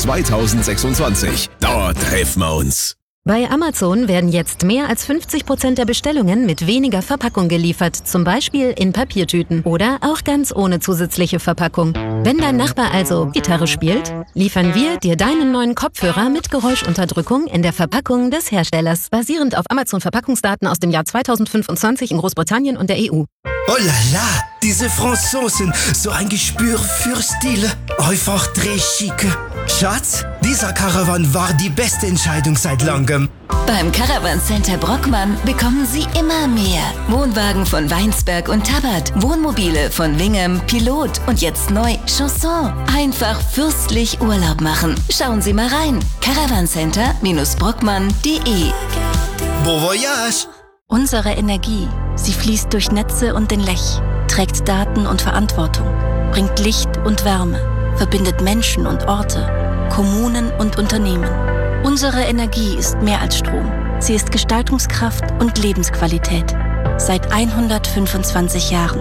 2026. Dort treffen wir uns. Bei Amazon werden jetzt mehr als 50% der Bestellungen mit weniger Verpackung geliefert, zum Beispiel in Papiertüten oder auch ganz ohne zusätzliche Verpackung. Wenn dein Nachbar also Gitarre spielt, liefern wir dir deinen neuen Kopfhörer mit Geräuschunterdrückung in der Verpackung des Herstellers, basierend auf Amazon-Verpackungsdaten aus dem Jahr 2025 in Großbritannien und der EU. Oh la la, diese Franzosen, so ein Gespür für Stil, einfach très chic. Schatz, dieser Caravan war die beste Entscheidung seit langem. Beim Caravan Center Brockmann bekommen Sie immer mehr. Wohnwagen von Weinsberg und Tabbert, Wohnmobile von Wingham, Pilot und jetzt neu Chanson. Einfach fürstlich Urlaub machen. Schauen Sie mal rein. Caravancenter-brockmann.de. Bon voyage! Unsere Energie, sie fließt durch Netze und den Lech, trägt Daten und Verantwortung, bringt Licht und Wärme, verbindet Menschen und Orte, Kommunen und Unternehmen. Unsere Energie ist mehr als Strom. Sie ist Gestaltungskraft und Lebensqualität. Seit 125 Jahren.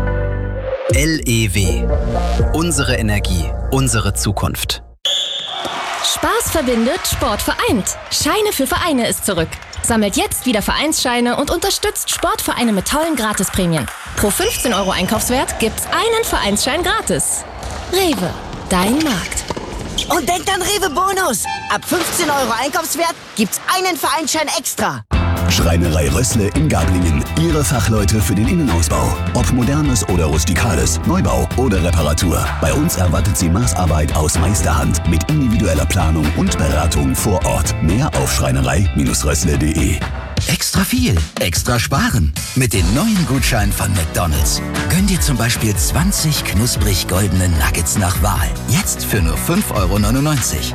LEW. Unsere Energie, unsere Zukunft. Spaß verbindet, Sport vereint. Scheine für Vereine ist zurück. Sammelt jetzt wieder Vereinsscheine und unterstützt Sportvereine mit tollen Gratisprämien. Pro 15 € Einkaufswert gibt's einen Vereinsschein gratis. Rewe, dein Markt. Und denkt an Rewe Bonus. Ab 15 € Einkaufswert gibt's einen Vereinsschein extra. Schreinerei Rössle in Gablingen. Ihre Fachleute für den Innenausbau. Ob modernes oder rustikales, Neubau oder Reparatur. Bei uns erwartet Sie Maßarbeit aus Meisterhand mit individueller Planung und Beratung vor Ort. Mehr auf schreinerei-rössle.de. Extra viel, extra sparen. Mit den neuen Gutscheinen von McDonald's. Gönn dir zum Beispiel 20 knusprig goldene Nuggets nach Wahl. Jetzt für nur 5,99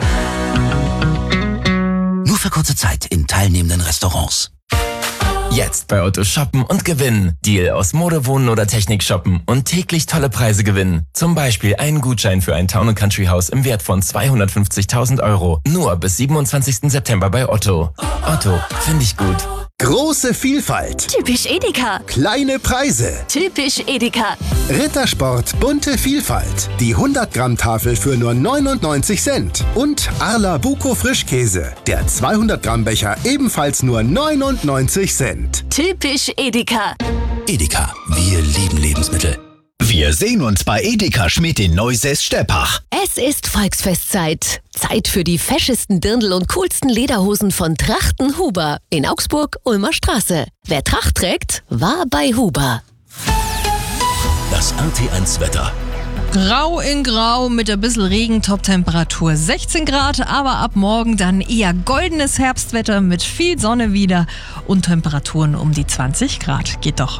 €. Nur für kurze Zeit in teilnehmenden Restaurants. Jetzt bei Otto shoppen und gewinnen. Deal aus Mode, Wohnen oder Technik shoppen und täglich tolle Preise gewinnen. Zum Beispiel einen Gutschein für ein Town & Country Haus im Wert von 250.000 €. Nur bis 27. September bei Otto. Otto, finde ich gut. Große Vielfalt. Typisch Edeka. Kleine Preise. Typisch Edeka. Rittersport bunte Vielfalt. Die 100-Gramm-Tafel für nur 99 Cent. Und Arla Buko Frischkäse. Der 200-Gramm-Becher ebenfalls nur 99 Cent. Typisch Edeka. Edeka, wir lieben Lebensmittel. Wir sehen uns bei Edeka Schmidt in Neusäß-Steppach. Es ist Volksfestzeit. Zeit für die feschesten Dirndl und coolsten Lederhosen von Trachten Huber in Augsburg, Ulmer Straße. Wer Tracht trägt, war bei Huber. Das RT1 Wetter. Grau in Grau mit ein bisschen Regen, Toptemperatur 16 Grad, aber ab morgen dann eher goldenes Herbstwetter mit viel Sonne wieder und Temperaturen um die 20 Grad. Geht doch.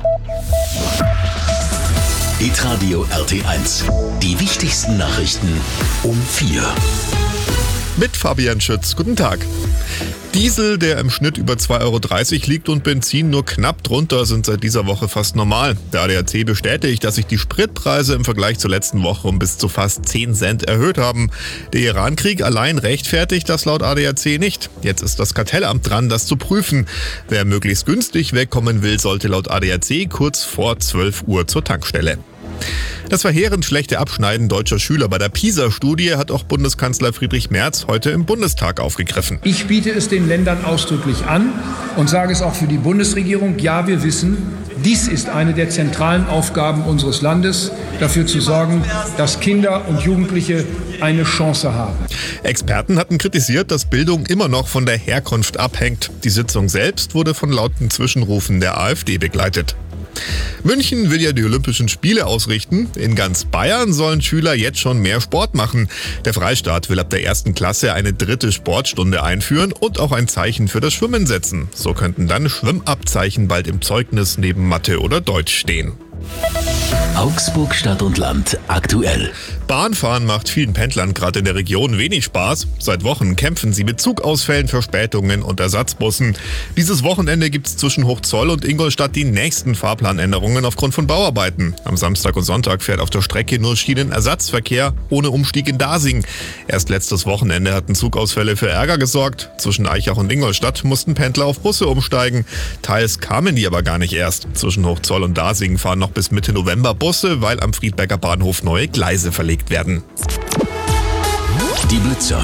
Hitradio RT1. Die wichtigsten Nachrichten um 4. Mit Fabian Schütz. Guten Tag. Diesel, der im Schnitt über 2,30 € liegt und Benzin nur knapp drunter, sind seit dieser Woche fast normal. Der ADAC bestätigt, dass sich die Spritpreise im Vergleich zur letzten Woche um bis zu fast 10 Cent erhöht haben. Der Iran-Krieg allein rechtfertigt das laut ADAC nicht. Jetzt ist das Kartellamt dran, das zu prüfen. Wer möglichst günstig wegkommen will, sollte laut ADAC kurz vor 12 Uhr zur Tankstelle. Das verheerend schlechte Abschneiden deutscher Schüler bei der PISA-Studie hat auch Bundeskanzler Friedrich Merz heute im Bundestag aufgegriffen. Ich biete es den Ländern ausdrücklich an und sage es auch für die Bundesregierung. Ja, wir wissen, dies ist eine der zentralen Aufgaben unseres Landes, dafür zu sorgen, dass Kinder und Jugendliche eine Chance haben. Experten hatten kritisiert, dass Bildung immer noch von der Herkunft abhängt. Die Sitzung selbst wurde von lauten Zwischenrufen der AfD begleitet. München will ja die Olympischen Spiele ausrichten. In ganz Bayern sollen Schüler jetzt schon mehr Sport machen. Der Freistaat will ab der 1. Klasse eine 3. Sportstunde einführen und auch ein Zeichen für das Schwimmen setzen. So könnten dann Schwimmabzeichen bald im Zeugnis neben Mathe oder Deutsch stehen. Augsburg Stadt und Land aktuell. Bahnfahren macht vielen Pendlern gerade in der Region wenig Spaß. Seit Wochen kämpfen sie mit Zugausfällen, Verspätungen und Ersatzbussen. Dieses Wochenende gibt es zwischen Hochzoll und Ingolstadt die nächsten Fahrplanänderungen aufgrund von Bauarbeiten. Am Samstag und Sonntag fährt auf der Strecke nur Schienenersatzverkehr ohne Umstieg in Dasing. Erst letztes Wochenende hatten Zugausfälle für Ärger gesorgt. Zwischen Aichach und Ingolstadt mussten Pendler auf Busse umsteigen. Teils kamen die aber gar nicht erst. Zwischen Hochzoll und Dasing fahren noch bis Mitte November Busse, weil am Friedberger Bahnhof neue Gleise verlegt werden. Die Blitzer.